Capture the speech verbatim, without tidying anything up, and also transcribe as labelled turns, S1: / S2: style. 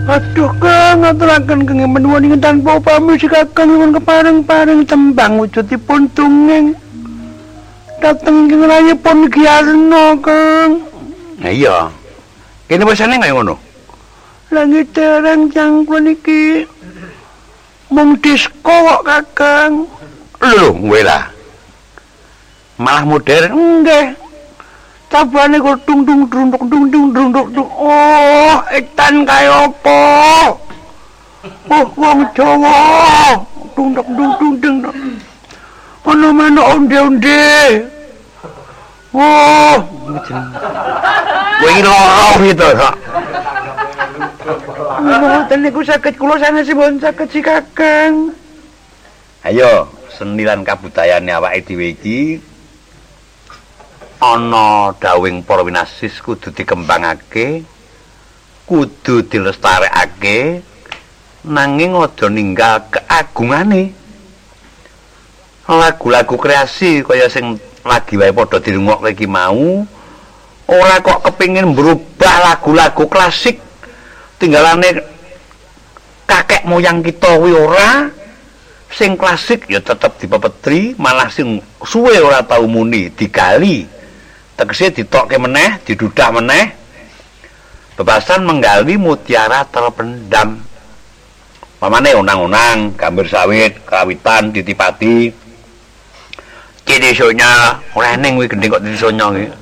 S1: Aduh Kang, ngaturaken kenging menawi tanpa upami si Kakang nyuwun kepareng-pareng tembang wujudipun dongeng. Dateng ing rayipun Giarno Kang.
S2: Nah iya. Kene wesane kaya ngono.
S1: Langit terang jangkul iki mung disko kok Kakang.
S2: Lho, kowe lah. Malah modern
S1: nggih. Tabane kok dung dung dung dung dung dung dung dung. Oh, etan kaya apa? Oh, wong Jawa. Dung dung dung dung dung. Ono manuk onde-onde. Oh,
S2: kowe iki loro gitu kok.
S1: Mboten niku saged kula sanesipun saged si Kakang.
S2: Ayo, seni lan kabudayane awake dhewe iki ana dawing para winasis kudu dikembangake, kudu dilestarekake, nanging aja ninggal keagungane. Lagu-lagu kreasi kaya sing lagi wae padha dirungokke iki mau, ora kok kepengin berubah lagu-lagu klasik tinggalane kakek moyang kita kuwi ora. Sing klasik ya tetep dipepetri, malah sing suwe ora tau muni digali. Tegese ditokke meneh, didudah meneh. Bebasan menggali mutiara terpendam. Pamane unang-unang, gambir sawit, kawitan, ditipati. Kene sonya ora eneng kuwi gendeng kok disonya iki.